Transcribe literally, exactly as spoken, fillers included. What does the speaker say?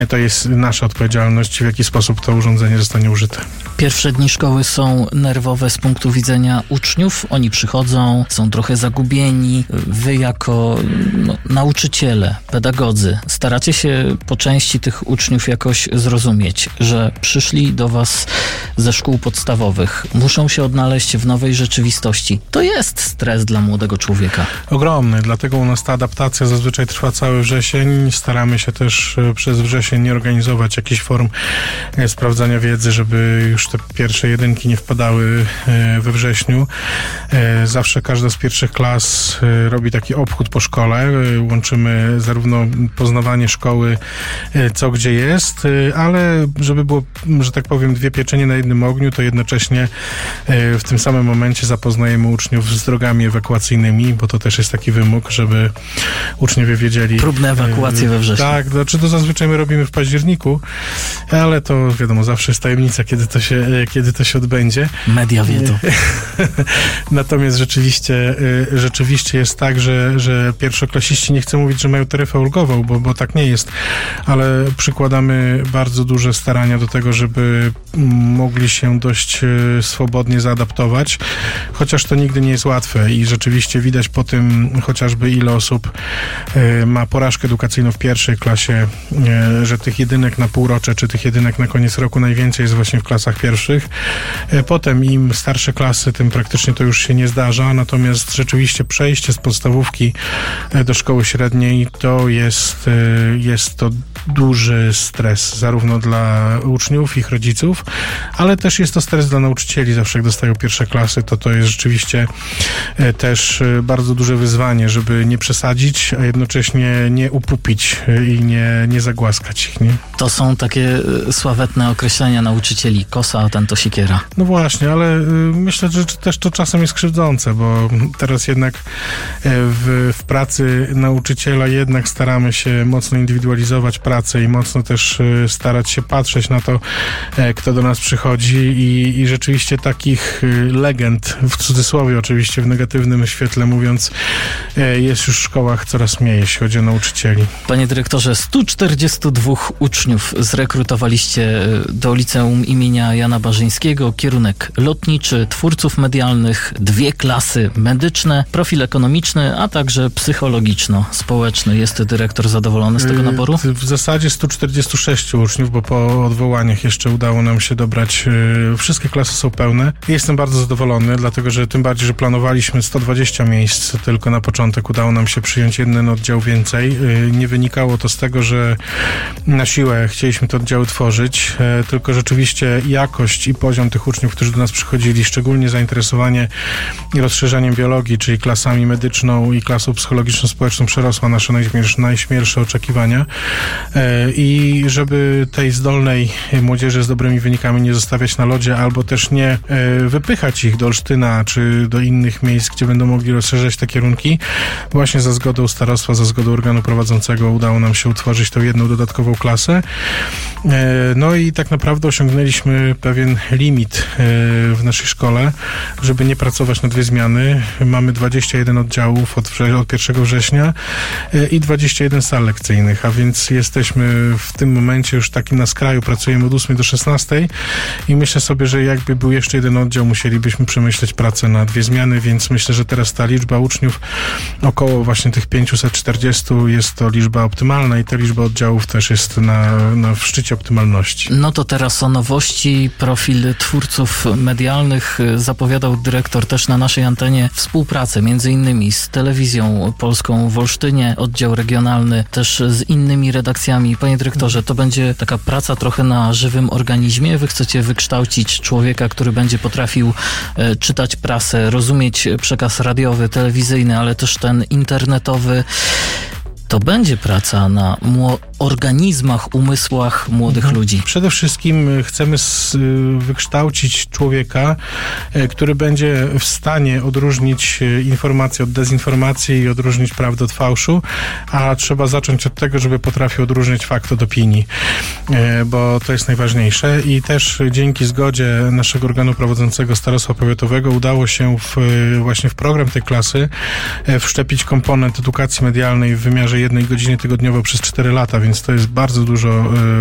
To jest nasza odpowiedzialność, w jaki sposób to urządzenie zostanie użyte. Pierwsze dni szkoły są nerwowe z punktu widzenia uczniów. Oni przychodzą, są trochę zagubieni. Wy jako no, nauczyciele, pedagodzy, staracie się po części tych uczniów jakoś zrozumieć, że przyszli do was ze szkół podstawowych, muszą się odnaleźć w nowej rzeczywistości. To jest stres dla młodego człowieka. Ogromny, dlatego u nas ta adaptacja zazwyczaj trwa cały wrzesień. Staramy się też przez wrzesień nie organizować jakichś form e, sprawdzania wiedzy, żeby już te pierwsze jedynki nie wpadały e, we wrześniu. E, zawsze każda z pierwszych klas e, robi taki obchód po szkole. E, łączymy zarówno poznawanie szkoły, e, co gdzie jest, e, ale żeby było, że tak powiem, dwie pieczenie na jednym ogniu, to jednocześnie e, w tym samym momencie zapoznajemy uczniów z drogami ewakuacyjnymi, bo to też jest taki wymóg, żeby uczniowie wiedzieli... Próbne ewakuacje we wrześniu. Tak, znaczy to zazwyczaj my robimy w październiku, ale to wiadomo, zawsze jest tajemnica, kiedy to się, kiedy to się odbędzie. Media wiedzą. Natomiast rzeczywiście, rzeczywiście jest tak, że, że pierwszoklasiści, nie chcę mówić, że mają taryfę ulgową, bo, bo tak nie jest, ale przykładamy bardzo duże starania do tego, żeby mogli się dość swobodnie zaadaptować, chociaż to nigdy nie jest łatwe i rzeczywiście widać po tym chociażby ile osób ma porażkę edukacyjną w pierwszej klasie, że tych jedynek na półrocze, czy tych jedynek na koniec roku najwięcej jest właśnie w klasach pierwszych. Potem im starsze klasy, tym praktycznie to już się nie zdarza, natomiast rzeczywiście przejście z podstawówki do szkoły średniej to jest, jest to duży stres, zarówno dla uczniów, ich rodziców, ale też jest to stres dla nauczycieli. Zawsze jak dostają pierwsze klasy, to to jest rzeczywiście też bardzo duże wyzwanie, żeby nie przesadzić, a jednocześnie nie upupić i nie, nie zagłaskać ich, nie? To są takie sławetne określenia nauczycieli. Kosa, a ten to siekiera. No właśnie, ale myślę, że też to czasem jest krzywdzące, bo teraz jednak w, w pracy nauczyciela jednak staramy się mocno indywidualizować pracę i mocno też starać się patrzeć na to, kto do nas przychodzi i, i rzeczywiście takich legend, w cudzysłowie oczywiście, w negatywnym świetle mówiąc, jest już w szkołach coraz mniej, jeśli chodzi o nauczycieli. Panie dyrektorze, stu czterdziestu dwóch uczniów zrekrutowaliście do liceum imienia Jana Barzyńskiego, kierunek lotniczy, twórców medialnych, dwie klasy medyczne, profil ekonomiczny, a także psychologiczno-społeczny. Jest dyrektor zadowolony z tego naboru? W zasadzie stu czterdziestu sześciu uczniów, bo po odwołaniach jeszcze udało nam się dobrać, wszystkie klasy są pełne. Jestem bardzo zadowolony, dlatego że tym bardziej, że planowaliśmy sto dwadzieścia miejsc, tylko na początek udało nam się przyjąć jeden oddział więcej. Nie wynikało to z tego, że na siłę chcieliśmy te oddziały tworzyć, tylko rzeczywiście jakość i poziom tych uczniów, którzy do nas przychodzili, szczególnie zainteresowanie i rozszerzaniem biologii, czyli klasami medyczną i klasą psychologiczno-społeczną przerosła nasze najśmielsze, najśmielsze oczekiwania i żeby tej zdolnej młodzieży z dobrymi wynikami nie zostawiać na lodzie, albo też nie wypychać ich do Olsztyna, czy do innych miejsc, gdzie będą mogli rozszerzać te kierunki, właśnie za zgodą starostwa, za zgodą organu prowadzącego udało nam się utworzyć tą jedną dodatkową klasę. No i tak naprawdę osiągnęliśmy pewien limit w naszej szkole, żeby nie pracować na dwie zmiany. Mamy dwadzieścia jeden oddziałów od, od pierwszego września i dwadzieścia jeden sal lekcyjnych, a więc jesteśmy w tym momencie już takim na skraju, pracujemy od ósmej do szesnastej i myślę sobie, że jakby był jeszcze jeden oddział, musielibyśmy przemyśleć pracę na dwie zmiany, więc myślę, że teraz ta liczba uczniów około właśnie tych pięćset czterdzieści jest to liczba optymalna i ta liczba oddziałów też jest na, na w szczycie optymalności. No to teraz o nowości. Profil twórców medialnych zapowiadał dyrektor też na naszej antenie współpracę między innymi z Telewizją Polską w Olsztynie, oddział regionalny też z innymi redakcjami. Panie dyrektorze, to będzie taka praca trochę na żywym organizmie. Wy chcecie wykształcić człowieka, który będzie potrafił e, czytać prasę, rozumieć przekaz radiowy, telewizyjny, ale też ten internetowy. To będzie praca na mło- organizmach, umysłach młodych mhm. ludzi. Przede wszystkim chcemy s- wykształcić człowieka, który będzie w stanie odróżnić informację od dezinformacji i odróżnić prawdę od fałszu, a trzeba zacząć od tego, żeby potrafił odróżnić fakt od opinii. bo to jest najważniejsze i też dzięki zgodzie naszego organu prowadzącego starostwa powiatowego udało się w, właśnie w program tej klasy wszczepić komponent edukacji medialnej w wymiarze jednej godziny tygodniowo przez cztery lata, więc to jest bardzo dużo